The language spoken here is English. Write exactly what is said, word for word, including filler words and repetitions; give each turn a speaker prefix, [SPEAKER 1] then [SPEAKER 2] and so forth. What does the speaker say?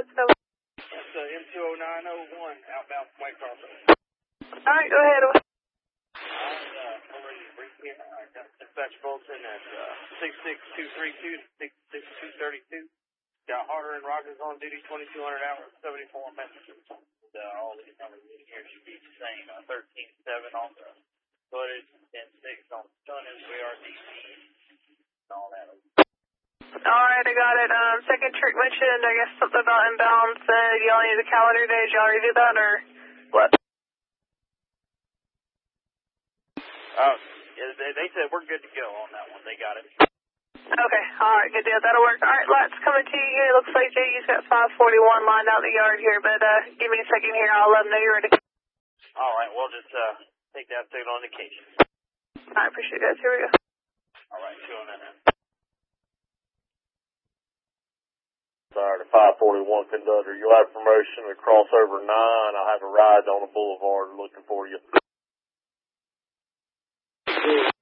[SPEAKER 1] ahead, so.
[SPEAKER 2] That's uh, M two oh nine oh one, outbound from Waycross.
[SPEAKER 1] Alright, go ahead.
[SPEAKER 2] Alright, uh, we're ready to brief here. I got dispatch bulletin at uh, six six two three two to six six two three two. Got Harder and Rogers on duty, twenty-two hundred hours, seventy-four messages. Uh, all these numbers in here should be the same. Uh, thirteen seven on the footage, ten six on the tonnage, we are D C, and all that.
[SPEAKER 1] Alright, I got it. Um, second trick mentioned, I guess something about inbound, said y'all need a calendar day. Did y'all already do that, or what?
[SPEAKER 2] Uh, yeah, they, they said we're good to go on that one. They got it.
[SPEAKER 1] Okay, alright, good deal. That'll work. Alright, Lots coming to you here. Looks like J U's got five forty-one lined out in the yard here, but uh, give me a second here. I'll let them know you're ready.
[SPEAKER 2] Alright, we'll just uh, take that signal indication.
[SPEAKER 1] I appreciate it, guys. Here we go.
[SPEAKER 2] Alright, two on that.
[SPEAKER 3] Sorry, to five forty-one conductor. You'll have promotion to cross over nine. I'll have a ride on the boulevard looking for you.